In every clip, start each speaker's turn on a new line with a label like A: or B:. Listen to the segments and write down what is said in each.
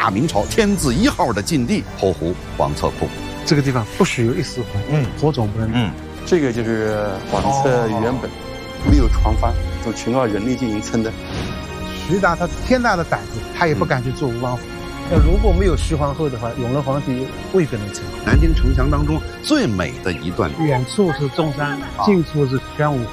A: 大明朝天字1号的禁地后湖黄侧库。
B: 这个地方不许有一丝火，火种不能。
C: 这个就是黄侧原本没有船帆，都全靠人力进行撑的。
B: 徐达他天大的胆子，他也不敢去做吴王府。如果没有徐皇后的话，永乐皇帝未必能成。
A: 南京城墙当中最美的一段，
B: 远处是中山，近处是宣武湖。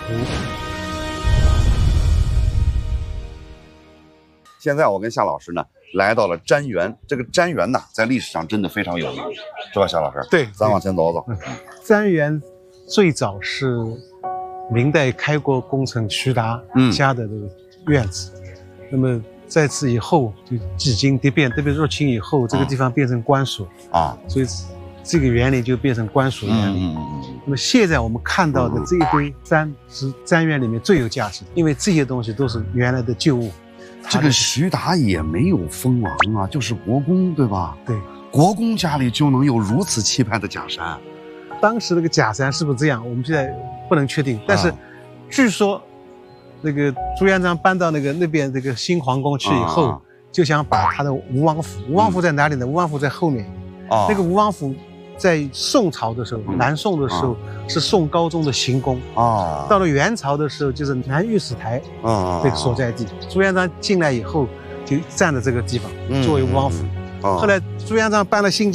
A: 现在我跟夏老师呢来到了瞻园，这个瞻园呢在历史上真的非常有名，是吧，夏老师？
B: 对，
A: 咱往前走走。
B: 瞻园最早是明代开国功臣徐达家的这个院子，那么在此以后就几经蝶变，特别入侵以后，这个地方变成官署啊，所以这个园林就变成官署园林。那么现在我们看到的这一堆簪是瞻园里面最有价值的，因为这些东西都是原来的旧物。
A: 这个徐达也没有封王啊，就是国公，对吧？
B: 对，
A: 国公家里就能有如此气派的假山。
B: 当时那个假山是不是这样？我们现在不能确定，但是据说那个朱元璋搬到那边这个新皇宫去以后，就想把他的吴王府，吴王府在哪里呢？吴王府在后面。那个吴王府在宋朝的时候，南宋的时候是宋高宗的行宫啊。到了元朝的时候，就是南御史台这个所在地。朱元璋进来以后，就占了这个地方作为吴王府。后来朱元璋搬了新